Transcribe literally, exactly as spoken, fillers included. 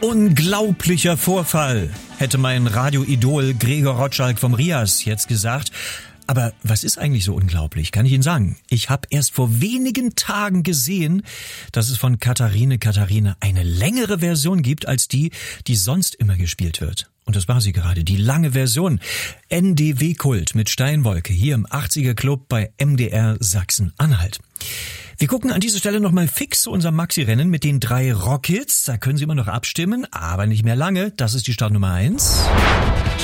Unglaublicher Vorfall, hätte mein Radioidol Gregor Rotschalk vom RIAS jetzt gesagt. Aber was ist eigentlich so unglaublich? Kann ich Ihnen sagen. Ich habe erst vor wenigen Tagen gesehen, dass es von Katharine Katharine eine längere Version gibt als die, die sonst immer gespielt wird. Und das war sie gerade, die lange Version. N D W-Kult mit Steinwolke hier im achtziger Club bei M D R Sachsen-Anhalt. Wir gucken an dieser Stelle nochmal fix zu unserem Maxi-Rennen mit den drei Rockhits. Da können Sie immer noch abstimmen, aber nicht mehr lange. Das ist die Startnummer eins.